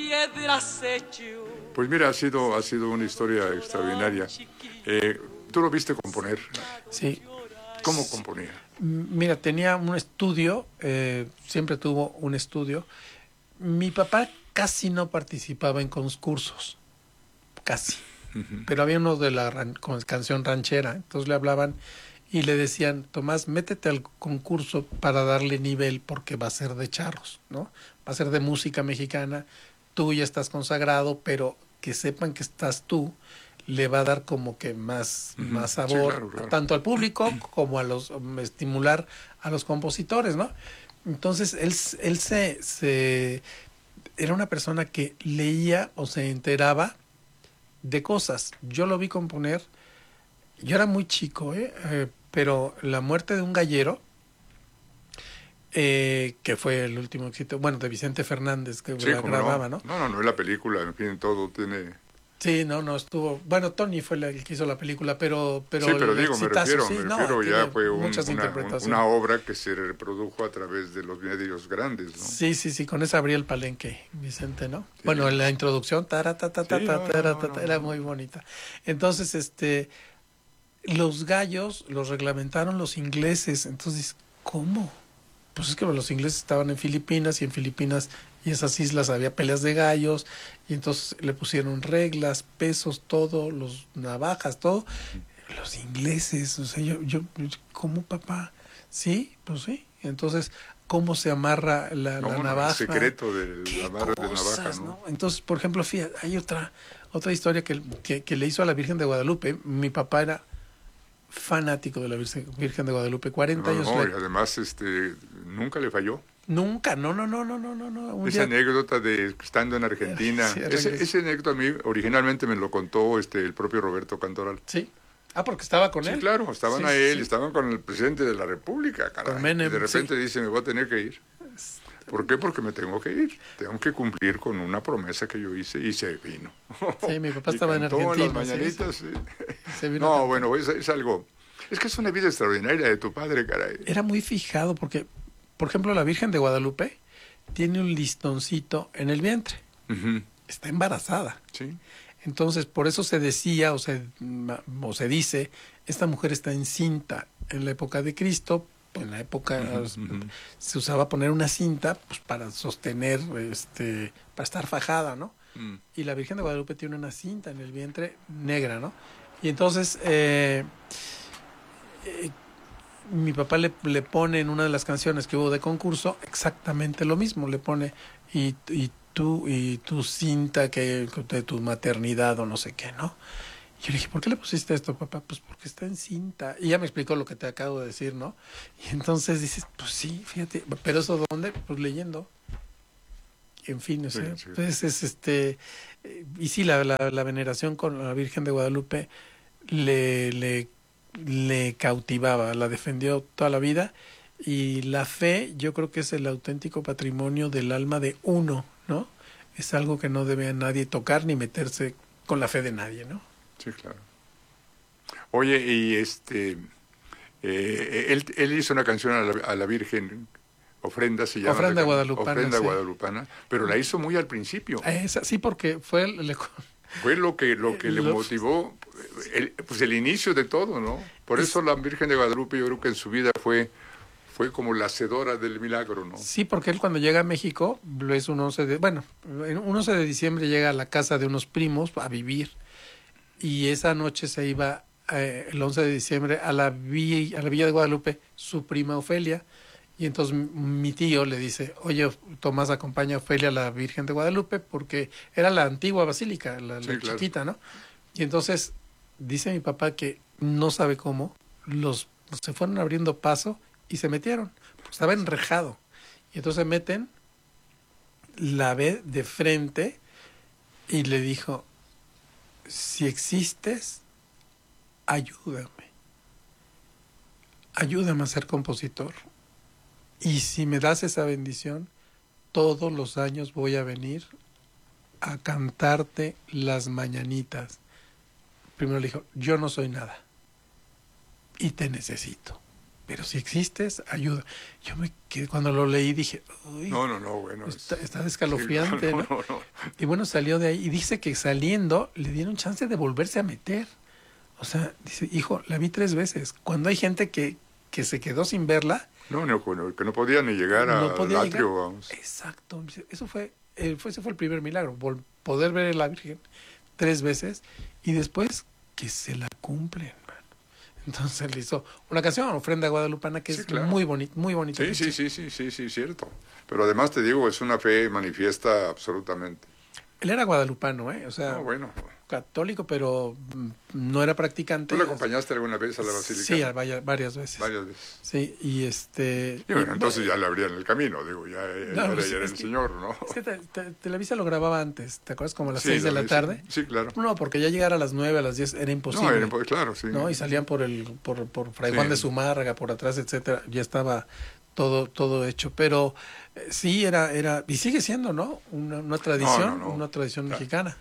piedras hecho. Pues mira, ha sido una historia extraordinaria. ¿Tú lo viste componer? Sí. ¿Cómo componía? Mira, tenía un estudio, siempre tuvo un estudio. Mi papá casi no participaba en concursos, casi. Pero había uno de la canción ranchera, entonces le hablaban y le decían, Tomás, métete al concurso para darle nivel porque va a ser de charros, ¿no? Va a ser de música mexicana, tú ya estás consagrado, pero que sepan que estás tú, le va a dar como que más sabor, sí, claro. Tanto al público como a estimular a los compositores, ¿no? Entonces él era una persona que leía o se enteraba de cosas. Yo lo vi componer, yo era muy chico, pero La muerte de un gallero, que fue el último éxito, bueno, de Vicente Fernández, que la grababa, ¿no? No, es la película, en fin, todo tiene... Sí, no estuvo... Bueno, Tony fue el que hizo la película, pero sí, pero digo, me refiero, ya fue una obra que se reprodujo a través de los medios grandes, ¿no? Sí, con esa abría el palenque, Vicente, ¿no? Sí. Bueno, la introducción, era muy bonita. Entonces, los gallos los reglamentaron los ingleses, entonces, ¿cómo? Pues es que los ingleses estaban en Filipinas y en Filipinas y esas islas había peleas de gallos y entonces le pusieron reglas, pesos, todo, los navajas, todo. Los ingleses, o sea, yo ¿cómo, papá? Sí, pues sí. Entonces, ¿cómo se amarra la navaja? El secreto del amarre de navaja, ¿no? Entonces, por ejemplo, fíjate, hay otra historia que le hizo a la Virgen de Guadalupe. Mi papá era fanático de la Virgen de Guadalupe, 40 años. Y además, nunca le falló. Nunca, no. Esa anécdota de estando en Argentina, ese anécdota a mí originalmente me lo contó el propio Roberto Cantoral. Sí. Porque estaba con él. Sí, claro, estaban estaban con el presidente de la República, caray. Con Menem, y de repente dice, me voy a tener que ir. ¿Por qué? Porque me tengo que ir. Tengo que cumplir con una promesa que yo hice y se vino. Sí, mi papá estaba en Argentina. En las mañanitas, Se vino no, bueno, es algo... Es que es una vida extraordinaria de tu padre, caray. Era muy fijado porque, por ejemplo, la Virgen de Guadalupe tiene un listoncito en el vientre. Uh-huh. Está embarazada. Sí. Entonces, por eso se decía o se dice, esta mujer está encinta. En la época de Cristo, en la época se usaba poner una cinta pues, para sostener, para estar fajada, ¿no? Y la Virgen de Guadalupe tiene una cinta en el vientre negra, ¿no? Y entonces mi papá le pone en una de las canciones que hubo de concurso exactamente lo mismo, le pone y tu cinta que de tu maternidad o no sé qué, ¿no? Y yo le dije, ¿por qué le pusiste esto, papá? Pues porque está en cinta. Y ya me explicó lo que te acabo de decir, ¿no? Y entonces dices, pues sí, fíjate, ¿pero eso dónde? Pues leyendo. En fin, o sea, sí. Entonces y sí, la veneración con la Virgen de Guadalupe le cautivaba, la defendió toda la vida. Y la fe, yo creo que es el auténtico patrimonio del alma de uno, ¿no? Es algo que no debe a nadie tocar ni meterse con la fe de nadie, ¿no? Sí, claro. Oye, y él hizo una canción a la Virgen, Ofrenda se llama. Ofrenda Guadalupana. Ofrenda Guadalupana, pero la hizo muy al principio. Sí, porque fue lo que le motivó, el inicio de todo, ¿no? Por eso la Virgen de Guadalupe, yo creo que en su vida fue como la hacedora del milagro, ¿no? Sí, porque él cuando llega a México, es un 11 de diciembre llega a la casa de unos primos a vivir, y esa noche se iba, el 11 de diciembre, a la Villa de Guadalupe, su prima Ofelia, y entonces mi tío le dice, oye, Tomás, acompaña a Ofelia a la Virgen de Guadalupe, porque era la antigua basílica, la chiquita, ¿no? Y entonces dice mi papá que no sabe cómo, se fueron abriendo paso y se metieron, porque estaba enrejado. Y entonces meten, la ve de frente y le dijo, si existes, ayúdame a ser compositor. Y si me das esa bendición, todos los años voy a venir a cantarte las mañanitas. Primero le dijo, yo no soy nada y te necesito. pero si existes, ayuda. Yo me quedé, cuando lo leí dije, uy, No, bueno. está escalofriante, Sí, ¿no? Y bueno, salió de ahí y dice que saliendo le dieron chance de volverse a meter. O sea, dice, hijo, la vi 3 veces. Cuando hay gente que se quedó sin verla, Que no podía ni llegar no al podía atrio, llegar. vamos. Exacto. Eso ese fue el primer milagro, poder ver a la Virgen 3 veces y después que se la cumplen. Entonces le hizo una canción, Ofrenda Guadalupana, que Sí, es claro. muy bonita. Sí, cierto. Pero además te digo, es una fe manifiesta absolutamente. Él era guadalupano, o sea, Bueno. católico, pero no era practicante. ¿Tú le acompañaste alguna vez a la basílica? Sí, varias veces. Varias veces. Sí, y Y bueno, entonces ya le abrían el camino, digo, ya era el Señor, ¿no? Es que Televisa lo grababa antes, ¿te acuerdas? Como a las Sí, 6 de la tarde. Sí, claro. No, porque ya llegar a las 9, a las 10 era imposible. No, claro, sí. ¿No? Y salían por Fray Juan de Zumárraga, por atrás, etcétera. Ya estaba todo hecho. Pero sí era, y sigue siendo, ¿no? Una tradición, una tradición mexicana.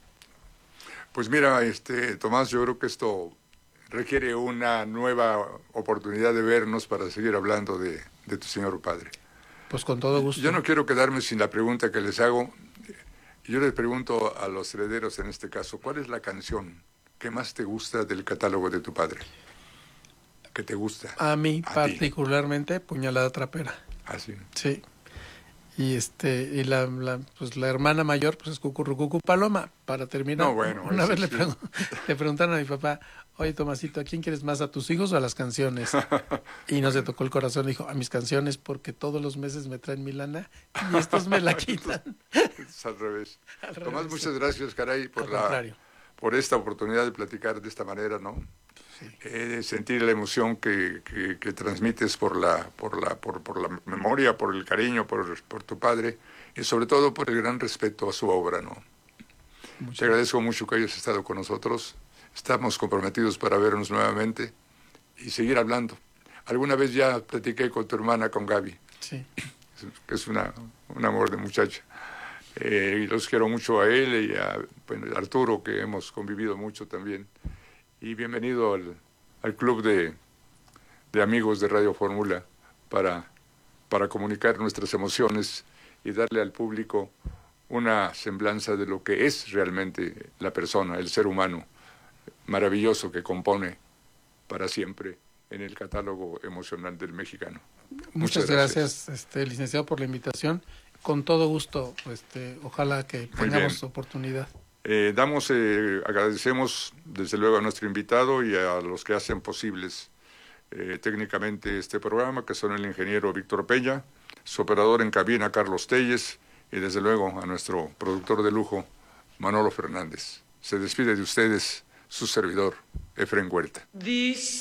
Pues mira, Tomás, yo creo que esto requiere una nueva oportunidad de vernos para seguir hablando de tu señor padre. Pues con todo gusto. Yo no quiero quedarme sin la pregunta que les hago. Yo les pregunto a los herederos en este caso, ¿cuál es la canción que más te gusta del catálogo de tu padre? ¿Qué te gusta? A mí particularmente, Puñalada Trapera. ¿Ah, sí? Sí. Y y la hermana mayor pues es Cucurrucucu Paloma. Para terminar, una vez le preguntaron a mi papá, oye Tomasito, ¿a quién quieres más, a tus hijos o a las canciones? Y no se tocó el corazón, dijo, a mis canciones porque todos los meses me traen mi lana y estos me la quitan. Es al revés. Tomás, muchas gracias, caray, por esta oportunidad de platicar de esta manera, ¿no? Sí. Sentir la emoción que transmites por la memoria, por el cariño, por tu padre y sobre todo por el gran respeto a su obra, ¿no? Te agradezco mucho que hayas estado con nosotros. Estamos comprometidos para vernos nuevamente y seguir hablando. Alguna vez ya platiqué con tu hermana, con Gaby, sí, que es un amor de muchacha. Y los quiero mucho a él y a Arturo, que hemos convivido mucho también. Y bienvenido al club de amigos de Radio Fórmula para comunicar nuestras emociones y darle al público una semblanza de lo que es realmente la persona, el ser humano maravilloso que compone para siempre en el catálogo emocional del mexicano. Muchas gracias, licenciado, por la invitación. Con todo gusto, ojalá que tengamos oportunidad. Agradecemos desde luego a nuestro invitado y a los que hacen posibles técnicamente este programa, que son el ingeniero Víctor Peña, su operador en cabina Carlos Telles y desde luego a nuestro productor de lujo Manolo Fernández. Se despide de ustedes su servidor, Efrén Huerta. Dice